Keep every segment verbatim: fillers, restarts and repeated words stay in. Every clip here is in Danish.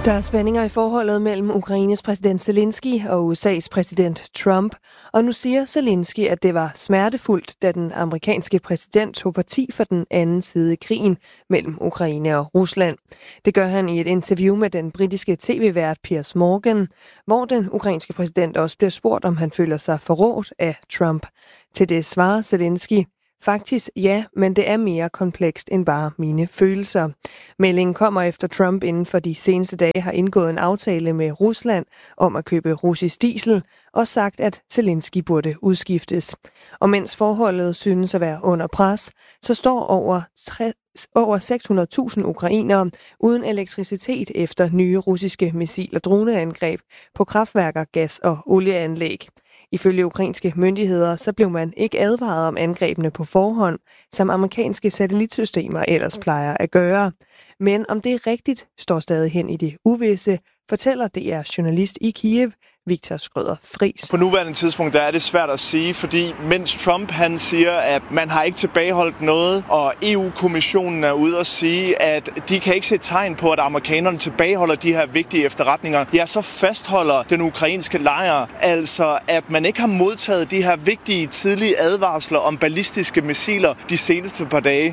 Der er spændinger i forholdet mellem Ukraines præsident Zelensky og U S A's præsident Trump, og nu siger Zelensky, at det var smertefuldt, da den amerikanske præsident tog parti for den anden side i krigen mellem Ukraine og Rusland. Det gør han i et interview med den britiske tv-vært Piers Morgan, hvor den ukrainske præsident også bliver spurgt, om han føler sig forrådt af Trump. Til det svarer Zelensky: Faktisk ja, men det er mere komplekst end bare mine følelser. Meldingen kommer efter Trump inden for de seneste dage har indgået en aftale med Rusland om at købe russisk diesel og sagt, at Zelensky burde udskiftes. Og mens forholdet synes at være under pres, så står over, over seks hundrede tusind ukrainere uden elektricitet efter nye russiske missil- og droneangreb på kraftværker, gas- og olieanlæg. Ifølge ukrainske myndigheder, så blev man ikke advaret om angrebene på forhånd, som amerikanske satellitsystemer ellers plejer at gøre. Men om det er rigtigt, står stadig hen i det uvisse, fortæller D R journalist i Kiev, Victor Skrøder Friis. På nuværende tidspunkt der er det svært at sige, fordi mens Trump han siger, at man har ikke tilbageholdt noget, og E U-kommissionen er ude og sige, at de kan ikke se tegn på, at amerikanerne tilbageholder de her vigtige efterretninger, ja, så fastholder den ukrainske lejr altså, at man ikke har modtaget de her vigtige tidlige advarsler om ballistiske missiler de seneste par dage.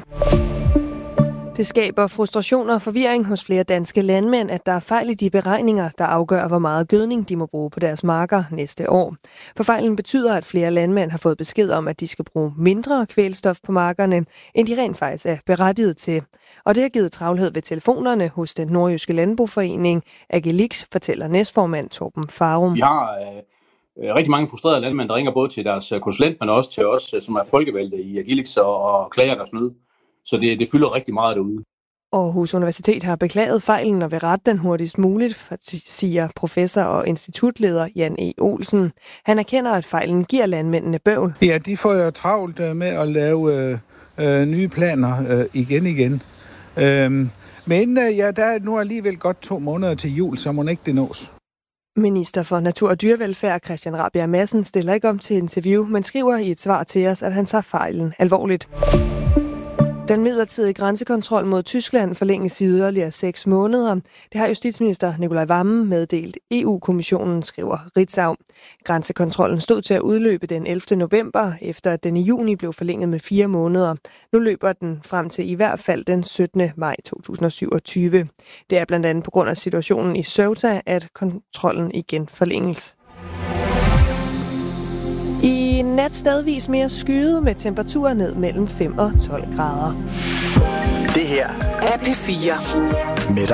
Det skaber frustration og forvirring hos flere danske landmænd, at der er fejl i de beregninger, der afgør, hvor meget gødning de må bruge på deres marker næste år. For fejlen betyder, at flere landmænd har fået besked om, at de skal bruge mindre kvælstof på markerne, end de rent faktisk er berettiget til. Og det har givet travlhed ved telefonerne hos den nordjyske landboforening. Agilix, fortæller næstformand Torben Farum. Vi har øh, rigtig mange frustrerede landmænd, der ringer både til deres konsulent, men også til os, som er folkevalgte i Agilix og, og klager deres nød. Så det, det fylder rigtig meget derude. Aarhus Universitet har beklaget fejlen og vil rette den hurtigst muligt, siger professor og institutleder Jan E. Olsen. Han erkender, at fejlen giver landmændene bøvl. Ja, de får jo travlt med at lave øh, øh, nye planer øh, igen igen. Øh, men øh, ja, der er nu alligevel godt to måneder til jul, så må ikke det nås. Minister for Natur- og Dyrevelfærd Christian Rabjerg Madsen stiller ikke om til interview, men skriver i et svar til os, at han tager fejlen alvorligt. Den midlertidige grænsekontrol mod Tyskland forlænges i yderligere seks måneder. Det har justitsminister Nicolai Wammen meddelt E U-kommissionen, skriver Ritzau. Grænsekontrollen stod til at udløbe den ellevte november, efter at den i juni blev forlænget med fire måneder. Nu løber den frem til i hvert fald den syttende maj to tusind og syvogtyve. Det er blandt andet på grund af situationen i Ceuta, at kontrollen igen forlænges. I nat stedvis mere skyet med temperaturer ned mellem fem og tolv grader. Det her er P fire med dig.